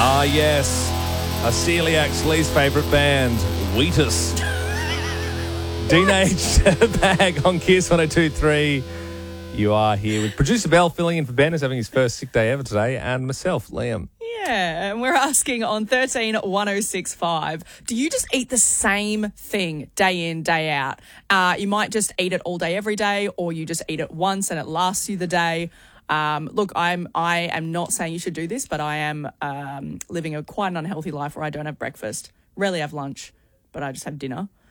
Ah, yes. A celiac's least favourite band, Wheatus. Teenage Bag on Kiss 102.3. You are here with producer Bell filling in for Ben, who's having his first sick day ever today, and myself, Liam. Yeah, and we're asking on 131065, do you just eat the same thing day in, day out? You might just eat it all day, every day, or you just eat it once and it lasts you the day. Look, I am not saying you should do this, but I am living quite an unhealthy life where I don't have breakfast, rarely have lunch, but I just have dinner.